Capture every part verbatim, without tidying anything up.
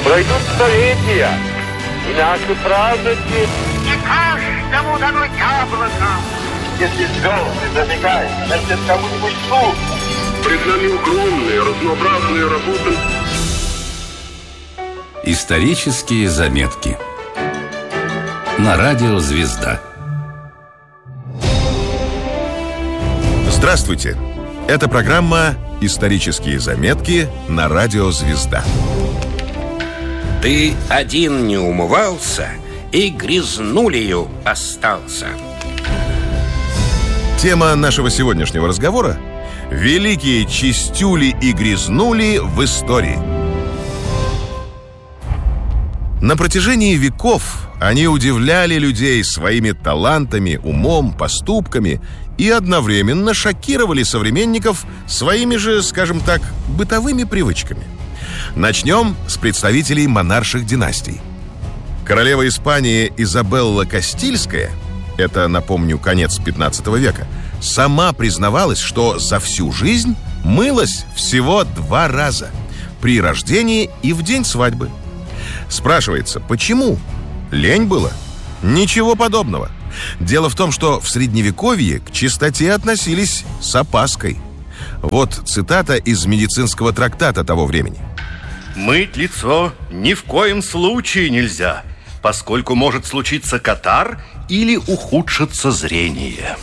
Пройдут столетия, и наши праздники... Не каждому дано яблоко. Если звезды забегают, значит, кому-нибудь суд. Пред нами огромные, разнообразные работы. Исторические заметки на радио «Звезда». Здравствуйте! Это программа «Исторические заметки» на радио «Звезда». Ты один не умывался и грязнулею остался. Тема нашего сегодняшнего разговора – великие чистюли и грязнули в истории. На протяжении веков они удивляли людей своими талантами, умом, поступками и одновременно шокировали современников своими же, скажем так, бытовыми привычками. Начнем с представителей монарших династий. Королева Испании Изабелла Кастильская, это, напомню, конец пятнадцатого века, сама признавалась, что за всю жизнь мылась всего два раза – при рождении и в день свадьбы. Спрашивается, почему? Лень было? Ничего подобного. Дело в том, что в Средневековье к чистоте относились с опаской. Вот цитата из медицинского трактата того времени. «Мыть лицо ни в коем случае нельзя, поскольку может случиться катар или ухудшится зрение».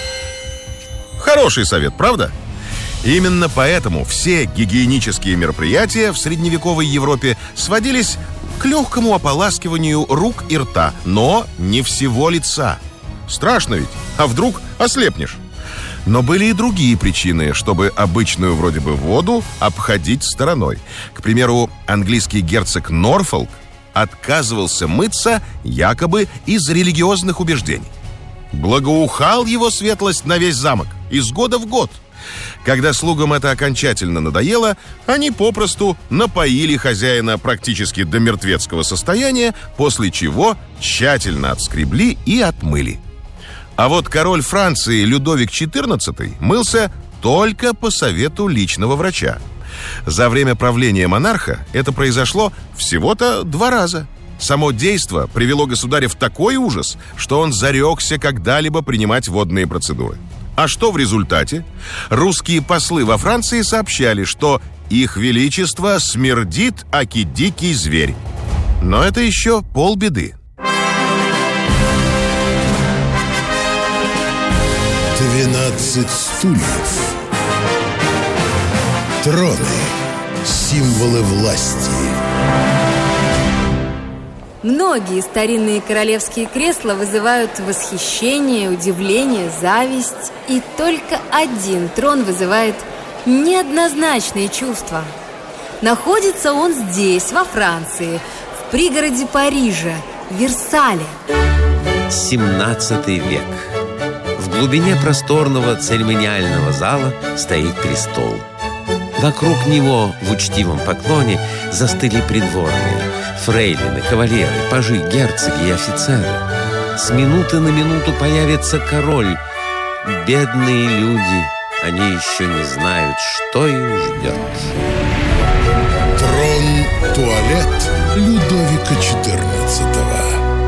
Хороший совет, правда? Именно поэтому все гигиенические мероприятия в средневековой Европе сводились к легкому ополаскиванию рук и рта, но не всего лица. Страшно ведь, а вдруг ослепнешь? Но были и другие причины, чтобы обычную вроде бы воду обходить стороной. К примеру, английский герцог Норфолк отказывался мыться якобы из религиозных убеждений. Благоухал его светлость на весь замок из года в год. Когда слугам это окончательно надоело, они попросту напоили хозяина практически до мертвецкого состояния, после чего тщательно отскребли и отмыли. А вот король Франции Людовик четырнадцатый мылся только по совету личного врача. За время правления монарха это произошло всего-то два раза. Само действо привело государя в такой ужас, что он зарекся когда-либо принимать водные процедуры. А что в результате? Русские послы во Франции сообщали, что их величество смердит, аки дикий зверь. Но это еще полбеды. Двенадцать стульев. Троны. Символы власти. Многие старинные королевские кресла вызывают восхищение, удивление, зависть. И только один трон вызывает неоднозначные чувства. Находится он здесь, во Франции, в пригороде Парижа, Версале. семнадцатый век. В глубине просторного церемониального зала стоит престол. Вокруг него в учтивом поклоне застыли придворные, фрейлины, кавалеры, пажи, герцоги и офицеры. С минуты на минуту появится король. Бедные люди, они еще не знают, что их ждет. Трон-туалет Людовика четырнадцатого.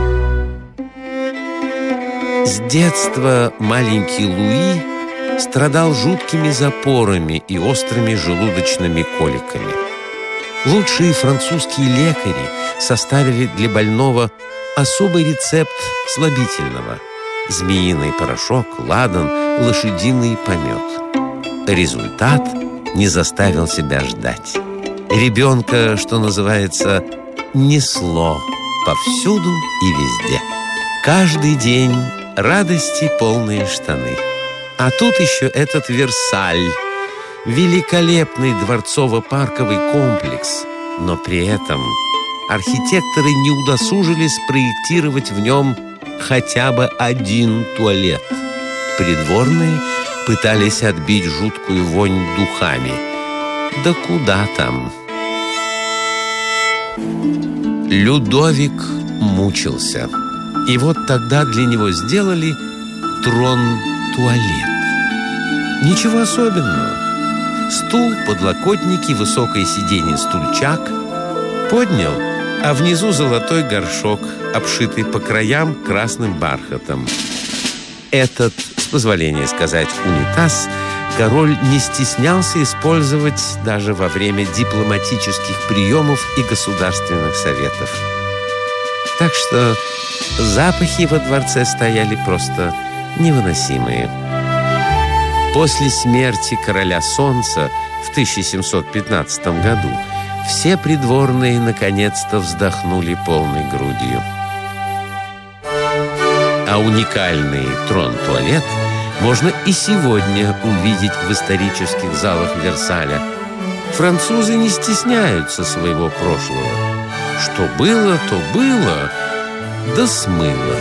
С детства маленький Луи страдал жуткими запорами и острыми желудочными коликами. Лучшие французские лекари составили для больного особый рецепт слабительного: змеиный порошок, ладан, лошадиный помет. Результат не заставил себя ждать. Ребенка, что называется, несло повсюду и везде. Каждый день радости полные штаны. А тут еще этот Версаль, великолепный дворцово-парковый комплекс. Но при этом архитекторы не удосужились спроектировать в нем хотя бы один туалет. Придворные пытались отбить жуткую вонь духами. Да куда там? Людовик мучился. И вот тогда для него сделали трон-туалет. Ничего особенного. Стул, подлокотники, высокое сиденье, стульчак. поднял, а внизу золотой горшок, обшитый по краям красным бархатом. Этот, с позволения сказать, унитаз король не стеснялся использовать даже во время дипломатических приемов и государственных советов. Так что запахи во дворце стояли просто невыносимые. После смерти короля Солнца в тысяча семьсот пятнадцатом году все придворные наконец-то вздохнули полной грудью. А уникальный трон-туалет можно и сегодня увидеть в исторических залах Версаля. Французы не стесняются своего прошлого. Что было, то было, да смыло.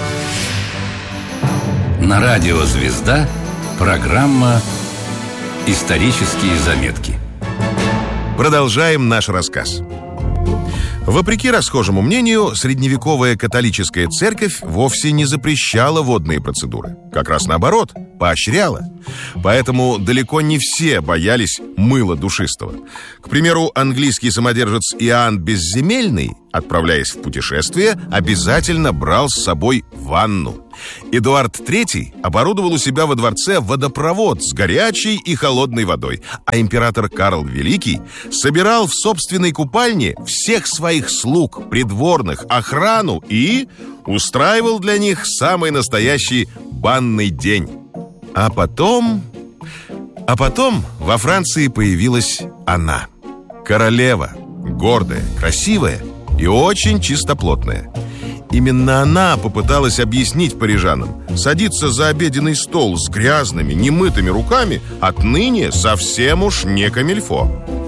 На радио «Звезда» программа «Исторические заметки». Продолжаем наш рассказ. Вопреки расхожему мнению, средневековая католическая церковь вовсе не запрещала водные процедуры. Как раз наоборот, поощряла. Поэтому далеко не все боялись мыла душистого. К примеру, английский самодержец Иоанн Безземельный, отправляясь в путешествие, обязательно брал с собой ванну. Эдуард третий оборудовал у себя во дворце водопровод с горячей и холодной водой, а император Карл Великий собирал в собственной купальне всех своих слуг, придворных, охрану и устраивал для них самый настоящий банный день. А потом... А потом во Франции появилась она. Королева, гордая, красивая и очень чистоплотная. Именно она попыталась объяснить парижанам: садиться за обеденный стол с грязными, немытыми руками отныне совсем уж не камильфо.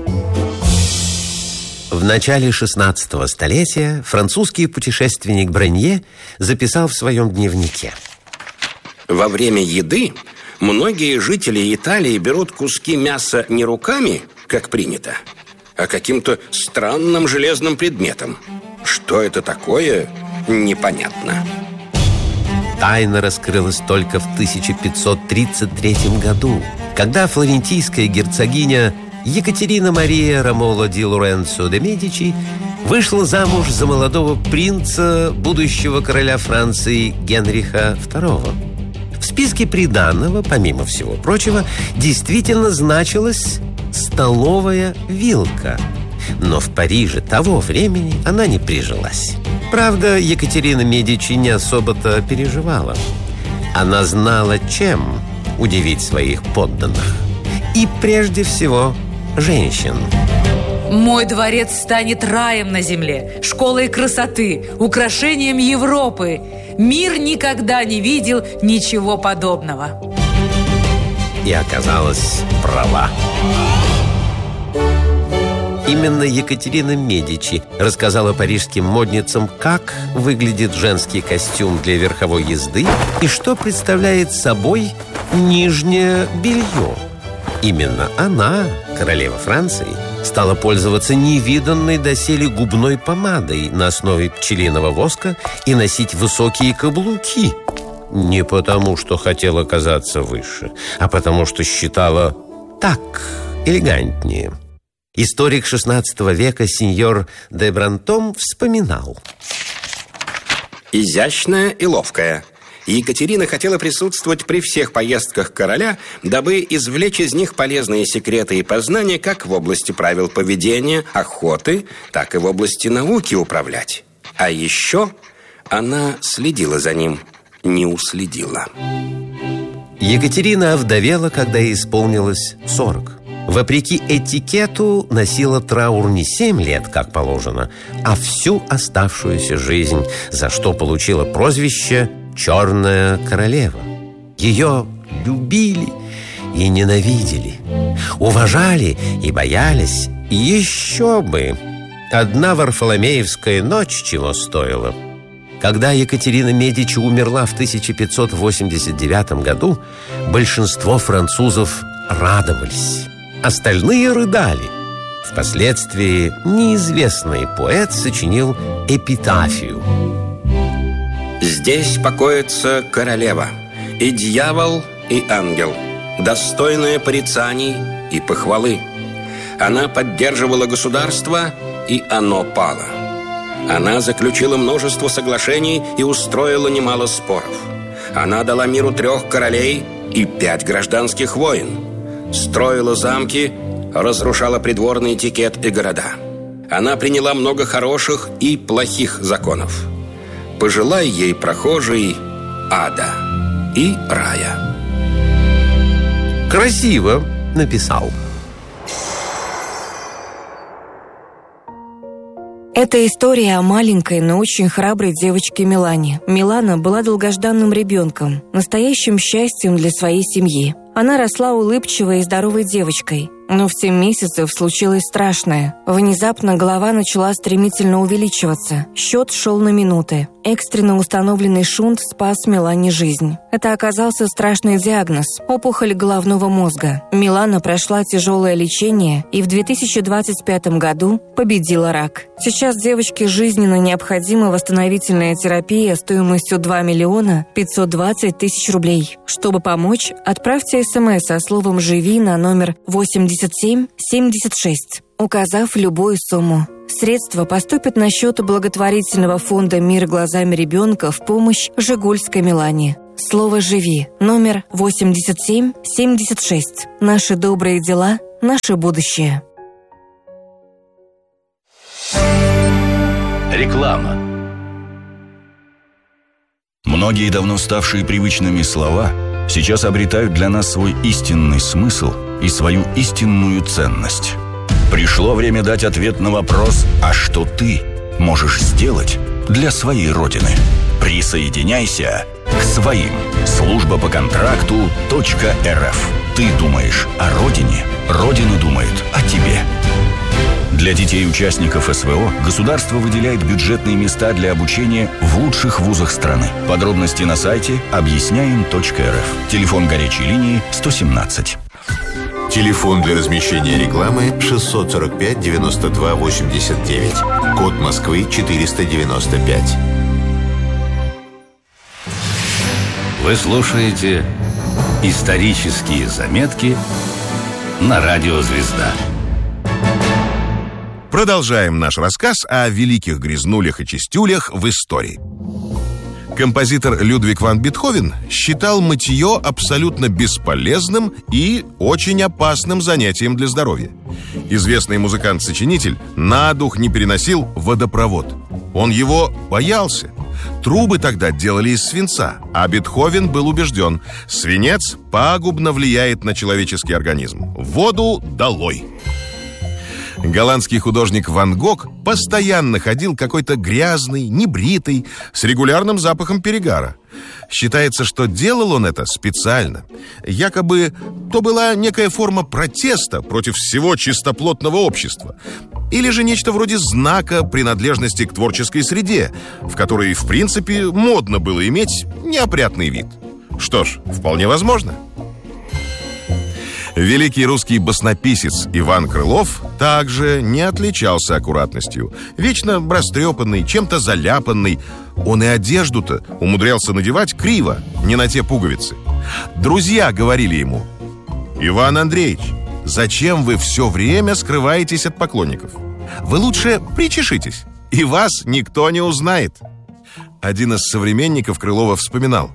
В начале шестнадцатого столетия французский путешественник Бронье записал в своем дневнике: во время еды многие жители Италии берут куски мяса не руками, как принято, а каким-то странным железным предметом. Что это такое, непонятно. Тайна раскрылась только в тысяча пятьсот тридцать третьем году, когда флорентийская герцогиня Екатерина Мария Ромоло ди Лоренцо де Медичи вышла замуж за молодого принца, будущего короля Франции Генриха второго. В списке приданого, помимо всего прочего, действительно значилась столовая вилка. Но в Париже того времени она не прижилась. Правда, Екатерина Медичи не особо-то переживала. Она знала, чем удивить своих подданных. И прежде всего женщин. Мой дворец станет раем на земле, школой красоты, украшением Европы. Мир никогда не видел ничего подобного. И оказалась права. Именно Екатерина Медичи рассказала парижским модницам, как выглядит женский костюм для верховой езды и что представляет собой нижнее белье. Именно она, королева Франции, стала пользоваться невиданной доселе губной помадой на основе пчелиного воска и носить высокие каблуки. Не потому, что хотела казаться выше, а потому, что считала так элегантнее. Историк шестнадцатого века сеньор де Брантом вспоминал: изящная и ловкая. Екатерина хотела присутствовать при всех поездках короля, дабы извлечь из них полезные секреты и познания как в области правил поведения, охоты, так и в области науки управлять. А еще она следила за ним, не уследила. Екатерина овдовела, когда ей исполнилось сорок. Вопреки этикету носила траур не семь лет, как положено, а всю оставшуюся жизнь, за что получила прозвище «Черная королева». Ее любили и ненавидели, уважали и боялись. И еще бы! Одна Варфоломеевская ночь чего стоила. Когда Екатерина Медичи умерла в тысяча пятьсот восемьдесят девятом году, большинство французов радовались. Остальные рыдали. Впоследствии неизвестный поэт сочинил эпитафию. Здесь покоится королева, и дьявол, и ангел, достойная порицаний и похвалы. Она поддерживала государство, и оно пало. Она заключила множество соглашений и устроила немало споров. Она дала миру трех королей и пять гражданских войн. Строила замки, разрушала придворный этикет и города. Она приняла много хороших и плохих законов. Пожелай ей, прохожий, ада и рая. Красиво написал. Это история о маленькой, но очень храброй девочке Милане. Милана была долгожданным ребенком, настоящим счастьем для своей семьи. Она росла улыбчивой и здоровой девочкой. Но в семь месяцев случилось страшное. Внезапно голова начала стремительно увеличиваться. Счет шел на минуты. Экстренно установленный шунт спас Милане жизнь. Это оказался страшный диагноз – опухоль головного мозга. Милана прошла тяжелое лечение и в две тысячи двадцать пятом году победила рак. Сейчас девочке жизненно необходима восстановительная терапия стоимостью два миллиона пятьсот двадцать тысяч рублей. Чтобы помочь, отправьте смс со словом «Живи» на номер восемьдесят семь семьдесят шесть, указав любую сумму. Средства поступят на счет благотворительного фонда «Мир глазами ребенка» в помощь Жигульской Милане. Слово «Живи» номер восемьдесят семь семьдесят шесть. Наши добрые дела, наше будущее. Реклама. Многие давно ставшие привычными слова сейчас обретают для нас свой истинный смысл и свою истинную ценность. Пришло время дать ответ на вопрос: а что ты можешь сделать для своей Родины? Присоединяйся к своим. Служба по контракту .рф. Ты думаешь о Родине, Родина думает о тебе. Для детей-участников СВО государство выделяет бюджетные места для обучения в лучших вузах страны. Подробности на сайте объясняем точка эр эф. Телефон горячей линии сто семнадцать. Телефон для размещения рекламы шестьсот сорок пять девяносто два восемьдесят девять. Код Москвы четыреста девяносто пять. Вы слушаете «Исторические заметки» на радио «Звезда». Продолжаем наш рассказ о великих грязнулях и чистюлях в истории. Композитор Людвиг ван Бетховен считал мытье абсолютно бесполезным и очень опасным занятием для здоровья. Известный музыкант-сочинитель на дух не переносил водопровод. Он его боялся. Трубы тогда делали из свинца, а Бетховен был убежден: свинец пагубно влияет на человеческий организм. Воду долой! Голландский художник Ван Гог постоянно ходил какой-то грязный, небритый, с регулярным запахом перегара. Считается, что делал он это специально. Якобы то была некая форма протеста против всего чистоплотного общества. Или же нечто вроде знака принадлежности к творческой среде, в которой, в принципе, модно было иметь неопрятный вид. Что ж, вполне возможно. Великий русский баснописец Иван Крылов также не отличался аккуратностью. Вечно растрепанный, чем-то заляпанный. Он и одежду-то умудрялся надевать криво, не на те пуговицы. Друзья говорили ему: «Иван Андреевич, зачем вы все время скрываетесь от поклонников? Вы лучше причешитесь, и вас никто не узнает». Один из современников Крылова вспоминал: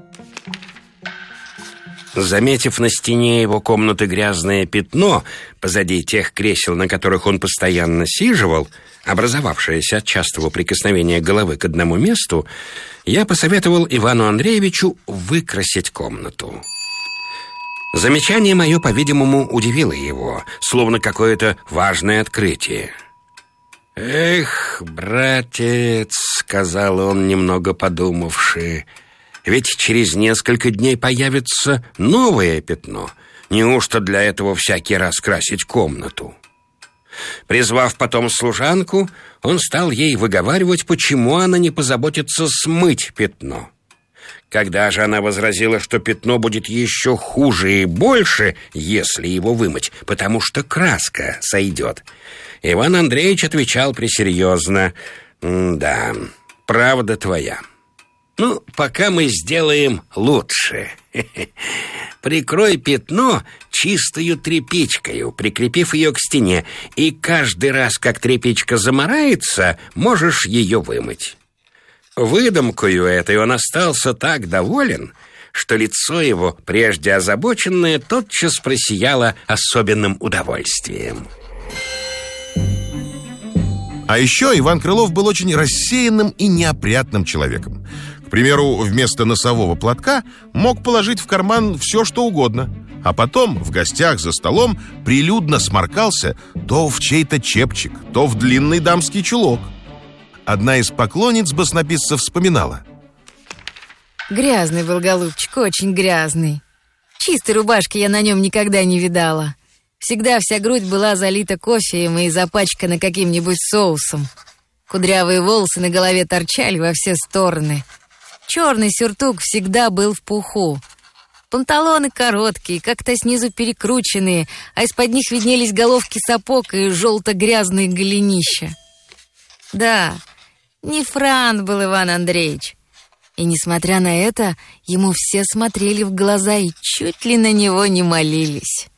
заметив на стене его комнаты грязное пятно позади тех кресел, на которых он постоянно сиживал, образовавшееся от частого прикосновения головы к одному месту, я посоветовал Ивану Андреевичу выкрасить комнату. Замечание мое, по-видимому, удивило его, словно какое-то важное открытие. «Эх, братец», — сказал он, немного подумавши, — «ведь через несколько дней появится новое пятно. Неужто для этого всякий раз красить комнату?» Призвав потом служанку, он стал ей выговаривать, почему она не позаботится смыть пятно. Когда же она возразила, что пятно будет еще хуже и больше, если его вымыть, потому что краска сойдет, Иван Андреевич отвечал пресерьезно: «Да, правда твоя. Ну, пока мы сделаем лучше. Прикрой пятно чистою тряпичкою, прикрепив ее к стене, и каждый раз, как тряпичка замарается, можешь ее вымыть. Выдумкою этой он остался так доволен, что лицо его, прежде озабоченное, тотчас просияло особенным удовольствием. А еще Иван Крылов был очень рассеянным и неопрятным человеком. К примеру, вместо носового платка мог положить в карман все, что угодно. А потом в гостях за столом прилюдно сморкался то в чей-то чепчик, то в длинный дамский чулок. Одна из поклонниц баснописца вспоминала: грязный был голубчик, очень грязный. Чистой рубашки я на нем никогда не видала. Всегда вся грудь была залита кофеем и запачкана каким-нибудь соусом. Кудрявые волосы на голове торчали во все стороны. Черный сюртук всегда был в пуху. Панталоны короткие, как-то снизу перекрученные, а из-под них виднелись головки сапог и желто-грязные голенища. Да, не франт был Иван Андреевич. И, несмотря на это, ему все смотрели в глаза и чуть ли на него не молились.